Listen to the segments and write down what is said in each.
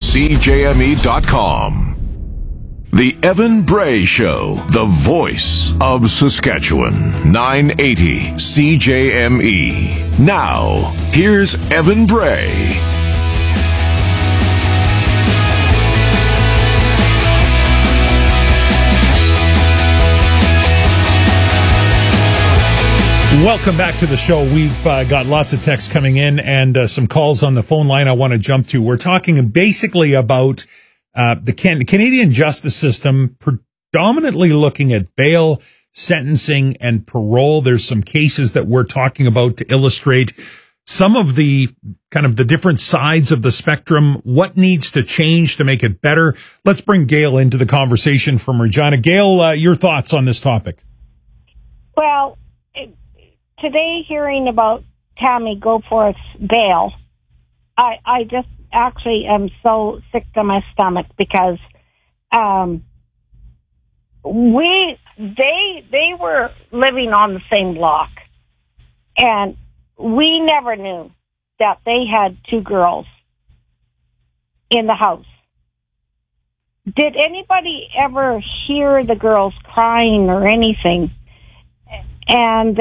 CJME.com. The Evan Bray Show, the voice of Saskatchewan. 980 CJME. Now, here's Evan Bray. Welcome back to the show. We've got lots of texts coming in and some calls on the phone line I want to jump to. We're talking basically about the Canadian justice system, predominantly looking at bail, sentencing, and parole. There's some cases that we're talking about to illustrate some of the kind of the different sides of the spectrum. What needs to change to make it better? Let's bring Gail into the conversation from Regina. Gail, your thoughts on this topic? Well, today, hearing about Tammy Goforth's bail, I just actually am so sick to my stomach because they were living on the same block, and we never knew that they had two girls in the house. Did anybody ever hear the girls crying or anything? And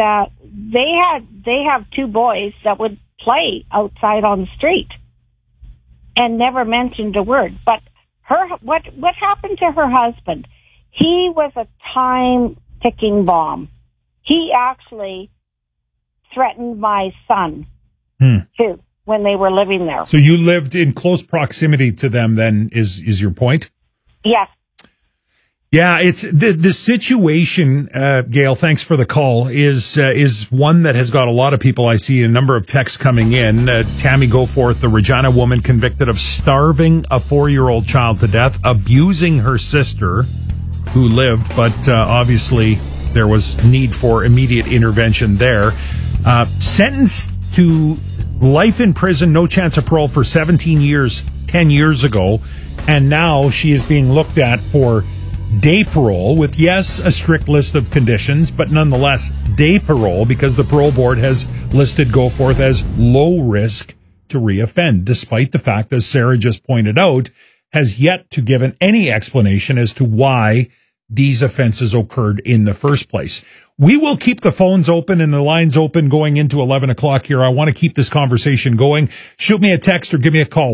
they have two boys that would play outside on the street and never mentioned a word. But what happened to her husband? He was a time-ticking bomb. He actually threatened my son, too, when they were living there. So you lived in close proximity to them, then, is your point? Yes. Yeah, it's the situation, Gail, thanks for the call, is one that has got a lot of people. I see a number of texts coming in. Tammy Goforth, the Regina woman convicted of starving a 4-year-old child to death, abusing her sister who lived, but obviously there was need for immediate intervention there. Sentenced to life in prison, no chance of parole for 17 years, 10 years ago, and now she is being looked at for day parole with, yes, a strict list of conditions, but nonetheless day parole because the parole board has listed Goforth as low risk to reoffend, despite the fact, as Sarah just pointed out, has yet to give any explanation as to why these offenses occurred in the first place. We will keep the phones open and the lines open going into 11 o'clock here. I want to keep this conversation going. Shoot me a text or give me a call,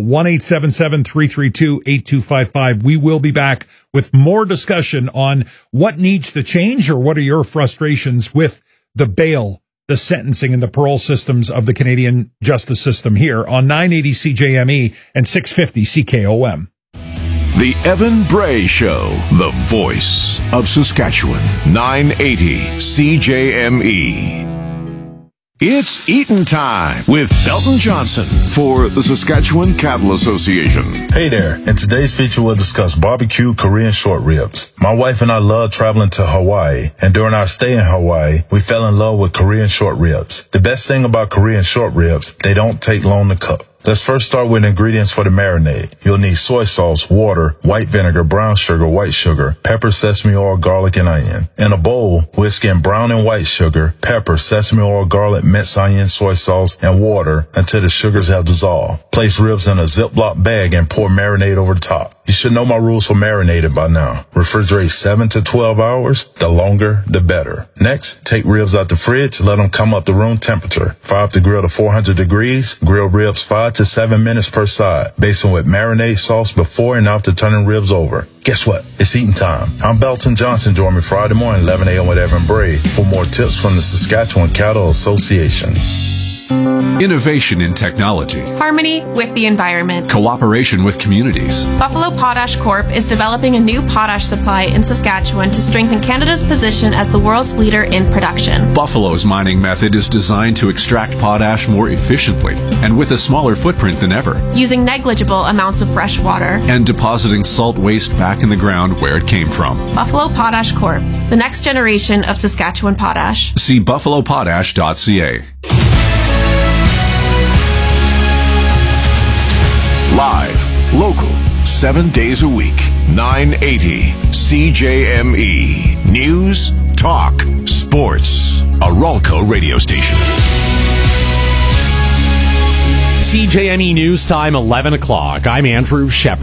1-877-332-8255. We will be back with more discussion on what needs to change or what are your frustrations with the bail, the sentencing, and the parole systems of the Canadian justice system here on 980 CJME and 650 CKOM. The Evan Bray Show, the voice of Saskatchewan. 980 CJME. It's eatin' time with Belton Johnson for the Saskatchewan Cattle Association. Hey there. In today's feature, we'll discuss barbecue Korean short ribs. My wife and I love traveling to Hawaii, and during our stay in Hawaii, we fell in love with Korean short ribs. The best thing about Korean short ribs, they don't take long to cook. Let's first start with ingredients for the marinade. You'll need soy sauce, water, white vinegar, brown sugar, white sugar, pepper, sesame oil, garlic, and onion. In a bowl, whisk in brown and white sugar, pepper, sesame oil, garlic, minced onion, soy sauce, and water until the sugars have dissolved. Place ribs in a Ziploc bag and pour marinade over the top. You should know my rules for marinating by now. Refrigerate 7 to 12 hours. The longer, the better. Next, take ribs out the fridge. Let them come up to room temperature. Fire up the grill to 400 degrees. Grill ribs 5 to 7 minutes per side. Baste them with marinade sauce before and after turning ribs over. Guess what? It's eating time. I'm Belton Johnson. Join me Friday morning, 11 a.m. with Evan Bray for more tips from the Saskatchewan Cattle Association. Innovation in technology. Harmony with the environment. Cooperation with communities. Buffalo Potash Corp. is developing a new potash supply in Saskatchewan to strengthen Canada's position as the world's leader in production. Buffalo's mining method is designed to extract potash more efficiently and with a smaller footprint than ever, using negligible amounts of fresh water and depositing salt waste back in the ground where it came from. Buffalo Potash Corp., the next generation of Saskatchewan potash. See buffalopotash.ca. Live, local, 7 days a week, 980 CJME. News, talk, sports. A Ralco radio station. CJME News Time, 11 o'clock. I'm Andrew Shepard.